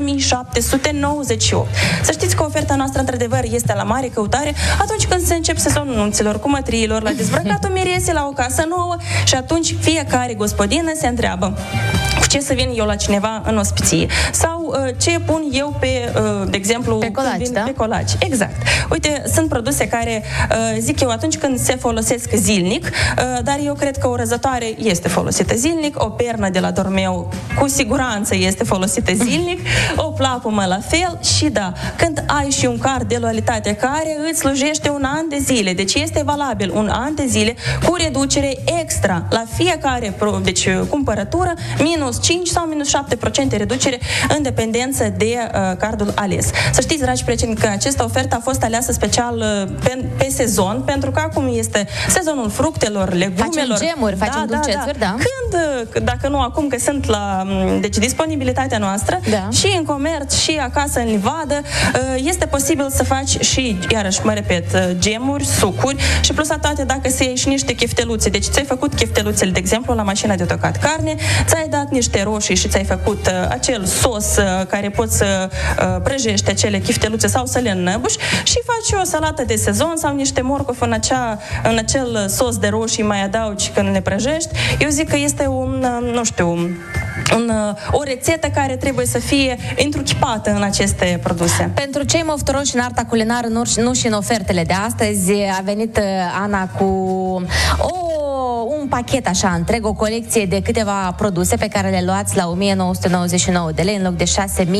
6.798. Să știți că oferta noastră, într-adevăr, este la mare căutare atunci când se încep sezonul nunților, cu mătriilor, la dezbrăcatul miresei, la o casă nouă și atunci fiecare gospodină se întreabă cu ce să vin eu la cineva în ospiție sau ce pun eu pe, de exemplu, pe colaci, da? Pe colaci. Exact. Uite, sunt produse care, zic eu, atunci când se folosesc zilnic, dar eu cred că o răzătoare este folosită zilnic, o pernă de la dormeu cu siguranță este folosită zilnic, o plapumă la fel și da, când ai și un card de loialitate care îți slujește un an de zile, deci este valabil un an de zile cu reducere extra la fiecare cumpărătură, minus 5 sau minus 7% reducere în dependență de cardul ales. Să știți, dragi prieteni, că această ofertă a fost aleasă special pe sezon, pentru că acum este sezonul fructelor, legumelor. Facem gemuri, facem dulcețuri, da. Când, dacă nu acum, că sunt la disponibilitatea noastră, da. Și în comerț, și acasă în livadă, este posibil să faci și, iarăși mă repet, gemuri, sucuri și plus la toate dacă se iei și niște chefteluțe. Deci ți-ai făcut chefteluțele, de exemplu, la mașina de tocat carne, ți-ai dat niște roșii și ți-ai făcut acel sos care poți să prăjești acele chifteluțe sau să le înnăbuși și faci o salată de sezon sau niște morcovi în acel sos de roșii, mai adaugi când le prăjești. Eu zic că este o rețetă care trebuie să fie întruchipată în aceste produse. Pentru cei mofturoși în arta culinară, nu și în ofertele de astăzi, a venit Ana cu un pachet așa întreg, o colecție de câteva produse pe care le luați la 1999 de lei în loc de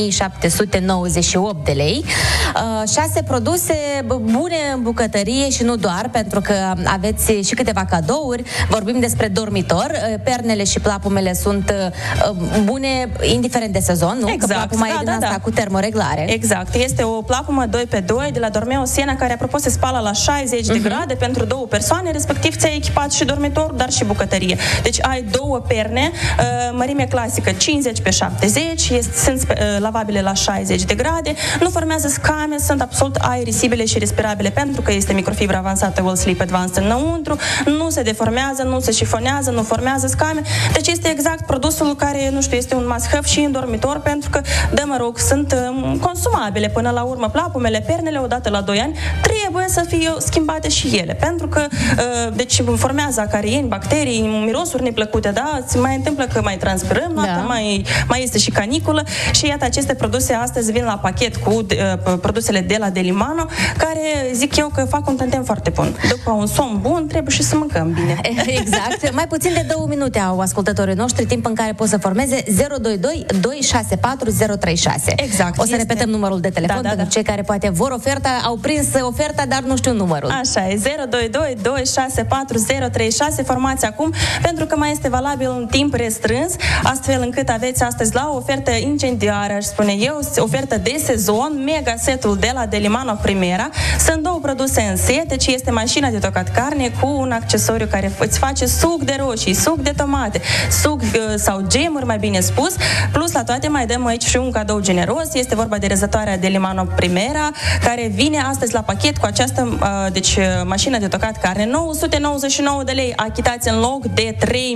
6798 de lei. 6 produse bune în bucătărie și nu doar, pentru că aveți și câteva cadouri. Vorbim despre dormitor. Pernele și plapumele sunt bune indiferent de sezon, nu? Exact. Că plapuma e din asta cu termoreglare. Exact. Este o plapumă 2x2 de la Dormeo Siena, care apropo se spală la 60 de grade pentru 2 persoane, respectiv ți-ai echipat și dormitor, dar și bucătărie. Deci ai 2 perne, mărime clasică 50x70, sunt lavabile la 60 de grade, nu formează scame, sunt absolut aerisibile și respirabile pentru că este microfibră avansată Well Sleep Advanced înăuntru, nu se deformează, nu se șifonează, nu formează scame. Deci este exact produsul care, este un must-have și în dormitor, pentru că, sunt consumabile până la urmă. Plapumele, pernele, odată la 2 ani, trebuie să fie schimbate și ele, pentru că formează acarieni, bacterii, mirosuri neplăcute, da? Se mai întâmplă că mai transpirăm, noaptea, mai este și caniculă și iată, aceste produse astăzi vin la pachet cu produsele de la Delimano, care zic eu că fac un tandem foarte bun. După un somn bun, trebuie și să mâncăm bine. Exact. Mai puțin de 2 minute au ascultătorii noștri, timp în care pot să formeze 022 264 036. Exact. O să repetăm numărul de telefon pentru cei care poate vor oferta, au prins oferta, dar nu știu numărul. Așa e, 022 264 036. Formați acum, pentru că mai este valabil un timp restrâns, astfel încât aveți astăzi la o ofertă incendiară, aș spune eu, ofertă de sezon, mega setul de la Delimano Primera. Sunt 2 produse în set, deci este mașina de tocat carne cu un accesoriu care îți face suc de roșii, suc de tomate, suc sau gemuri, mai bine spus. Plus la toate mai dăm aici și un cadou generos. Este vorba de rezătoarea Delimano Primera, care vine astăzi la pachet cu această mașină de tocat carne, 999 de lei, achitați în loc de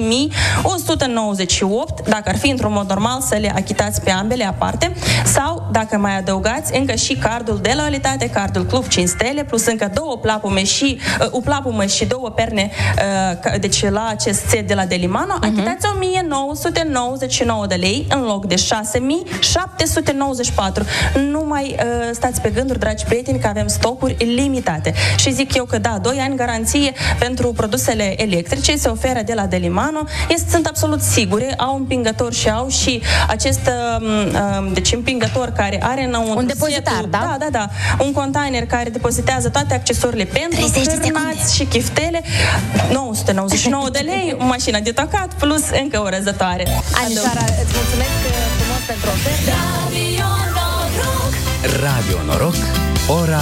3198, dacă ar fi într-un mod normal să le achitați pe ambele aparte, sau dacă mai adăugați încă și cardul de loialitate, cardul Club 5 stele, plus încă 2 plapume și o plapumă și 2 perne, deci la acest set de la Delimano, achitați 1999 de lei în loc de 6794. Nu mai stați pe gânduri, dragi prieteni, că avem stocuri limitate. Și zic eu că da, 2 ani garanție pentru produsele electrice se oferă de la Delimano. Sunt absolut sigure, au împingător și au și acest împingător care are înăuntru un depozitar, setul, da? Da. Un container care depozitează toate accesoriile pentru cârnați și chiftele. 999 de lei, o mașină de tocat plus încă o răzătoare. Anișoara, îți mulțumesc frumos pentru ofertă. Radio Noroc, ora